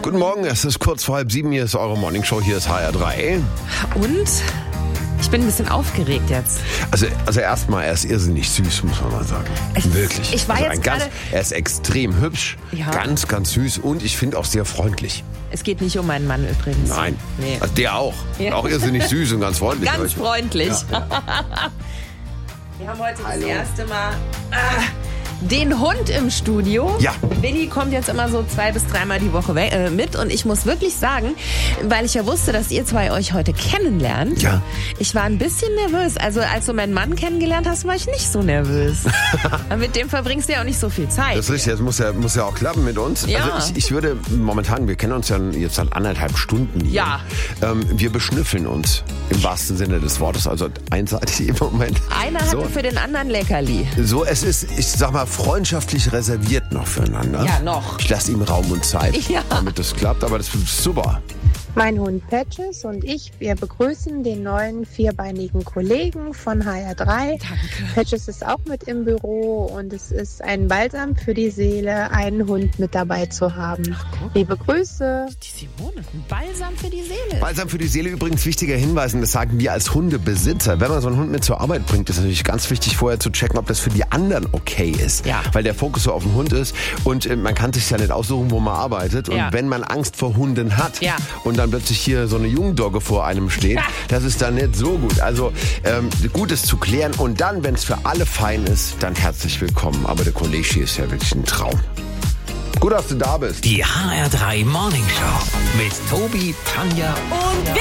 Guten Morgen, es ist kurz vor 6:30, hier ist eure Morningshow, hier ist HR3. Und? Ich bin ein bisschen aufgeregt jetzt. Also erstmal, er ist irrsinnig süß, muss man mal sagen. Wirklich. Ich war also jetzt gerade... Er ist extrem hübsch, Ja. ganz, ganz süß und ich finde auch sehr freundlich. Es geht nicht um meinen Mann übrigens. Nein, Nee. also der auch. Ja. Auch irrsinnig süß und ganz freundlich. Ganz freundlich. Ja. Wir haben heute Hallo. das erste Mal den Hund im Studio. Ja. Willi kommt jetzt immer so 2 bis 3 Mal die Woche mit und ich muss wirklich sagen, weil ich ja wusste, dass ihr zwei euch heute kennenlernt, Ja. ich war ein bisschen nervös. Also als du meinen Mann kennengelernt hast, war ich nicht so nervös. Mit dem verbringst du ja auch nicht so viel Zeit. Das ist richtig, das muss ja auch klappen mit uns. Ja. Also ich würde momentan, wir kennen uns ja jetzt seit 1,5 Stunden hier. Ja. Wir beschnüffeln uns im wahrsten Sinne des Wortes, also einseitig im Moment. Einer hatte für den anderen Leckerli. So, es ist, ich sag mal, freundschaftlich reserviert noch füreinander. Ja, noch. Ich lasse ihm Raum und Zeit, Ja. damit das klappt, aber das ist super. Mein Hund Patches und ich, wir begrüßen den neuen vierbeinigen Kollegen von HR3. Danke. Patches ist auch mit im Büro und es ist ein Balsam für die Seele, einen Hund mit dabei zu haben. Liebe Grüße. Die Simone, ein Balsam für die Seele. Balsam für die Seele übrigens wichtiger Hinweis, und das sagen wir als Hundebesitzer. Wenn man so einen Hund mit zur Arbeit bringt, ist natürlich ganz wichtig, vorher zu checken, ob das für die anderen okay ist. Ja. Weil der Fokus so auf dem Hund ist und man kann sich ja nicht aussuchen, wo man arbeitet. Und Ja. wenn man Angst vor Hunden hat Ja. und dann plötzlich hier so eine Jungdogge vor einem steht, das ist dann nicht so gut. Also Gutes zu klären und dann, wenn es für alle fein ist, dann herzlich willkommen. Aber der Kollege ist ja wirklich ein Traum. Gut, dass du da bist. Die HR3 Morningshow mit Tobi, Tanja Und